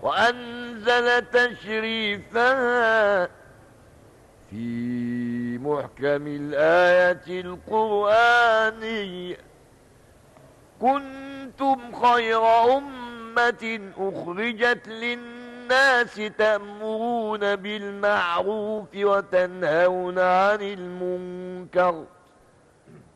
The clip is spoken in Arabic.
وأنزل تشريفها في محكم الآية القرآنية: كنتم خير أمة أخرجت للناس تأمرون بالمعروف وتنهون عن المنكر